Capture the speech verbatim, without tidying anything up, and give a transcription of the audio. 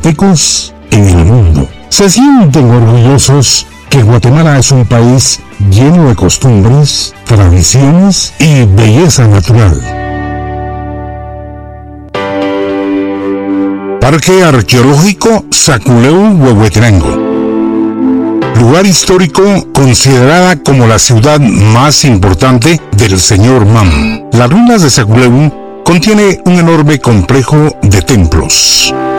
guatemaltecos en el mundo. Se sienten orgullosos que Guatemala es un país lleno de costumbres, tradiciones y belleza natural. Parque Arqueológico Saculeu-Huehuetenango. Lugar histórico considerada como la ciudad más importante del señor Mam. Las ruinas de Saculeu contiene un enorme complejo de templos.